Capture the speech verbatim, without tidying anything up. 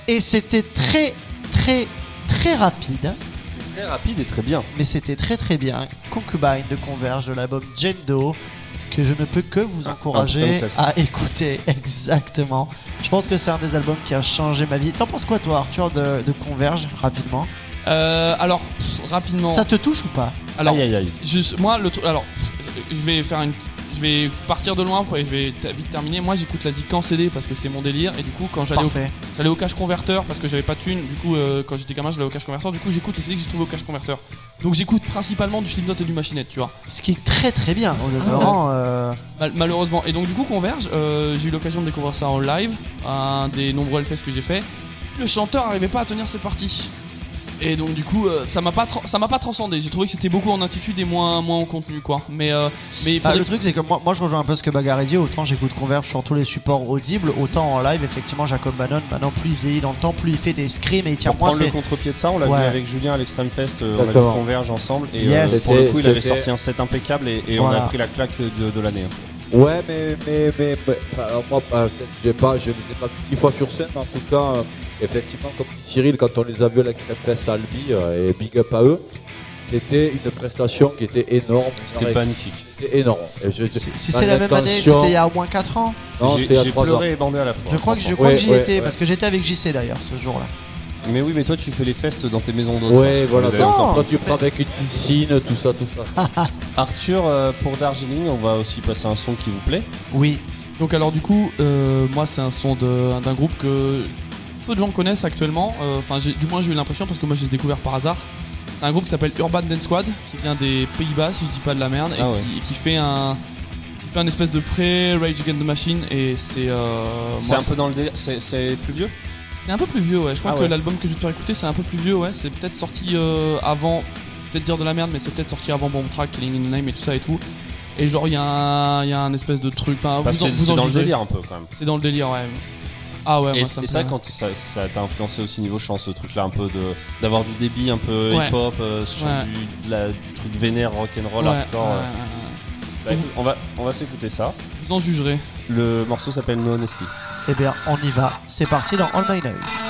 Et c'était très, très, très rapide. Très rapide et très bien. Mais c'était très très bien. Concubine de Converge de l'album Jendo, que je ne peux que vous encourager ah, à écouter. Exactement. Je pense que c'est un des albums qui a changé ma vie. T'en penses quoi toi, Arthur, de, de Converge, rapidement? euh, Alors, pff, rapidement. Ça te touche ou pas? Alors, aïe aïe aïe. Je, moi, le truc. Alors, pff, je vais faire une. Je vais partir de loin, quoi, et je vais t- vite terminer. Moi, j'écoute la Zik en C D parce que c'est mon délire. Et du coup, quand j'allais au, j'allais au cache converteur parce que j'avais pas de thune. Du coup, euh, quand j'étais gamin, j'allais au cache converteur. Du coup, j'écoute les C D que j'ai trouvé au cache converteur. Donc, j'écoute principalement du Slipknot et du Machinette, tu vois. Ce qui est très très bien au demeurant. Ah, euh... Mal- malheureusement. Et donc, du coup, Converge, euh, j'ai eu l'occasion de découvrir ça en live, un des nombreux Hellfest que j'ai fait. Le chanteur arrivait pas à tenir ses parties. Et donc du coup euh, ça m'a pas tra- ça m'a pas transcendé. J'ai trouvé que c'était beaucoup en attitude et moins moins en contenu quoi. Mais euh, mais bah, faudrait... le truc c'est que moi, moi je rejoins un peu ce que Bagarre dit. Autant j'écoute Converge sur tous les supports audibles, autant en live effectivement Jacob Bannon maintenant plus il vieillit dans le temps, plus il fait des screams et il tient Pour moins. prendre c'est... le contre-pied de ça, on l'a ouais. vu avec Julien à l'Extreme Fest, euh, on a vu Converge ensemble et yes. euh, pour le coup il avait c'était... sorti un set impeccable et, et voilà. on a pris la claque de, de l'année. Ouais, mais, mais, mais, mais alors moi, euh, j'ai pas, je ne les ai pas vu dix fois sur scène, mais en tout cas, euh, effectivement, comme dit Cyril, quand on les a vus à l'Extreme Fest à Albi, euh, et big up à eux, c'était une prestation qui était énorme. C'était énorme, magnifique. C'était énorme. Et je, si si c'est la même année, c'était il y a au moins quatre ans. Non, j'ai, c'était il y a j'ai trois pleuré ans. et bandé à la fois. Je crois que, je crois ouais, que j'y ouais, étais, ouais. parce que j'étais avec J C d'ailleurs ce jour-là. Mais oui, mais toi tu fais les festes dans tes maisons d'hôtes. Ouais, voilà. Non. Toi, tu prends avec une piscine, tout ça, tout ça. Arthur, euh, pour Darjeeling, on va aussi passer un son qui vous plaît. Oui. Donc alors du coup euh, moi c'est un son de, d'un groupe que peu de gens connaissent actuellement. Enfin euh, du moins j'ai eu l'impression parce que moi j'ai découvert par hasard. C'est un groupe qui s'appelle Urban Dance Squad qui vient des Pays-Bas si je dis pas de la merde et ah qui, ouais. qui fait un qui fait un espèce de pré-Rage Against the Machine et c'est euh, C'est moi, un peu dans le délire. C'est, c'est plus vieux. C'est un peu plus vieux, ouais. Je crois ah que ouais. l'album que je vais te faire écouter, c'est un peu plus vieux, ouais. C'est peut-être sorti euh, avant, peut-être dire de la merde, mais c'est peut-être sorti avant Bomb Track, Killing in the Name et tout ça et tout. Et genre, il y, y a un espèce de truc. Enfin, Bah, vous c'est en, vous c'est en dans le jugez. délire un peu quand même. C'est dans le délire, ouais. Ah ouais, et moi, ça et me ça, plaît. quand ça, ça t'a influencé aussi niveau chant, ce truc-là, un peu de d'avoir du débit, un peu Ouais. hip-hop, euh, sur Ouais. du, de la, du truc vénère, rock'n'roll, Ouais, hardcore. ouais, euh. ouais, ouais. Bah, écoute, on va on va s'écouter ça. Vous en jugerez. Le morceau s'appelle No Honesty. Eh bien on y va. C'est parti dans All My Life.